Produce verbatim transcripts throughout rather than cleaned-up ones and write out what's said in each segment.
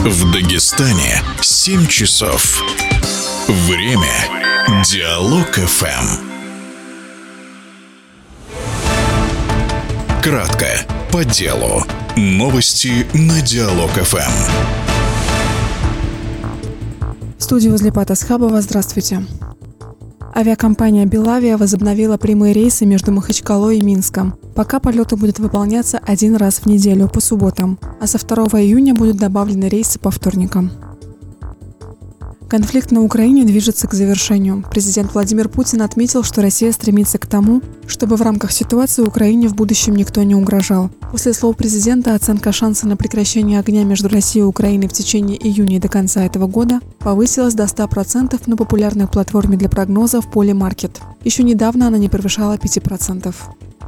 В Дагестане семь часов. Время Диалог эф эм. Кратко, по делу. Новости на Диалог эф эм. В студии Узлипат Асхабова. Здравствуйте. Авиакомпания «Белавия» возобновила прямые рейсы между Махачкалой и Минском. Пока полеты будут выполняться один раз в неделю по субботам, а со второго июня будут добавлены рейсы по вторникам. Конфликт на Украине движется к завершению. Президент Владимир Путин отметил, что Россия стремится к тому, чтобы в рамках ситуации Украине в будущем никто не угрожал. После слов президента оценка шанса на прекращение огня между Россией и Украиной в течение июня и до конца этого года повысилась до ста процентов на популярной платформе для прогнозов Polymarket. Еще недавно она не превышала пяти процентов.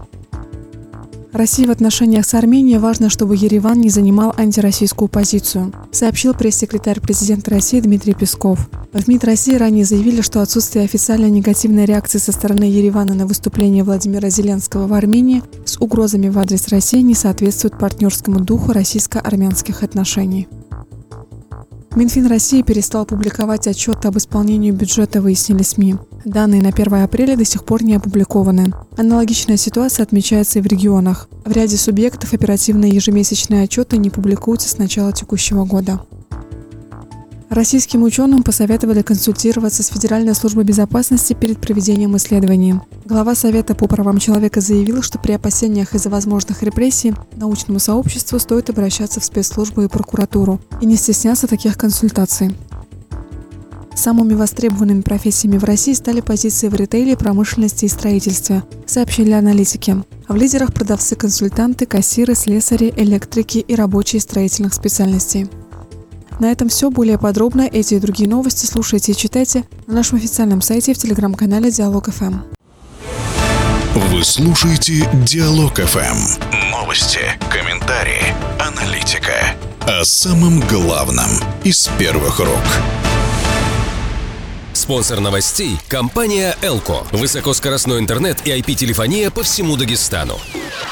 России в отношениях с Арменией важно, чтобы Ереван не занимал антироссийскую позицию, сообщил пресс-секретарь президента России Дмитрий Песков. В МИД России ранее заявили, что отсутствие официальной негативной реакции со стороны Еревана на выступление Владимира Зеленского в Армении с угрозами в адрес России не соответствует партнерскому духу российско-армянских отношений. Минфин России перестал публиковать отчеты об исполнении бюджета, выяснили СМИ. Данные на первое апреля до сих пор не опубликованы. Аналогичная ситуация отмечается и в регионах. В ряде субъектов оперативные ежемесячные отчеты не публикуются с начала текущего года. Российским ученым посоветовали консультироваться с Федеральной службой безопасности перед проведением исследований. Глава Совета по правам человека заявил, что при опасениях из-за возможных репрессий научному сообществу стоит обращаться в спецслужбы и прокуратуру и не стесняться таких консультаций. Самыми востребованными профессиями в России стали позиции в ритейле, промышленности и строительстве, сообщили аналитики. А в лидерах продавцы-консультанты, кассиры, слесари, электрики и рабочие строительных специальностей. На этом все. Более подробно эти и другие новости слушайте и читайте на нашем официальном сайте и в телеграм-канале Диалог эф эм. Вы слушаете Диалог эф эм. Новости, комментарии, аналитика. О самом главном из первых рук. Спонсор новостей – компания «Элко». Высокоскоростной интернет и ай пи-телефония по всему Дагестану.